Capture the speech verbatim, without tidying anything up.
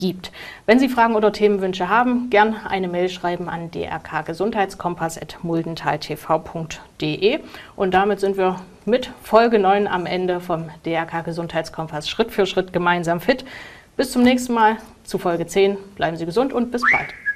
gibt. Wenn Sie Fragen oder Themenwünsche haben, gern eine Mail schreiben an d r k gesundheitskompass at muldental t v punkt d e. Und damit sind wir mit Folge neun am Ende vom D R K Gesundheitskompass Schritt für Schritt gemeinsam fit. Bis zum nächsten Mal zu Folge zehn. Bleiben Sie gesund und bis bald.